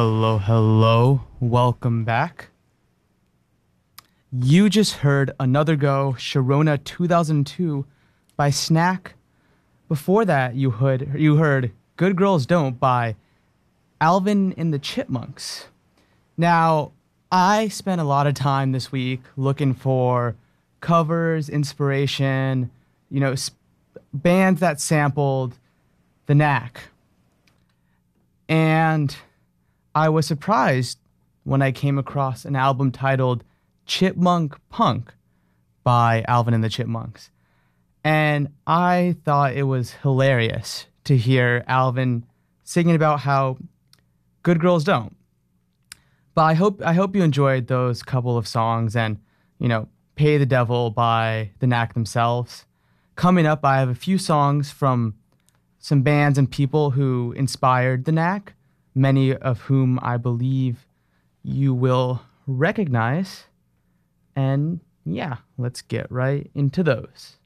Hello, hello. Welcome back. You just heard Another Go, Sharona 2002 by Snack. Before that, you heard Good Girls Don't by Alvin and the Chipmunks. Now, I spent a lot of time this week looking for covers, inspiration, bands that sampled the Knack. And I was surprised when I came across an album titled Chipmunk Punk by Alvin and the Chipmunks. And I thought it was hilarious to hear Alvin singing about how good girls don't. But I hope you enjoyed those couple of songs and, Pay the Devil by the Knack themselves. Coming up, I have a few songs from some bands and people who inspired the Knack, many of whom I believe you will recognize. And yeah, let's get right into those.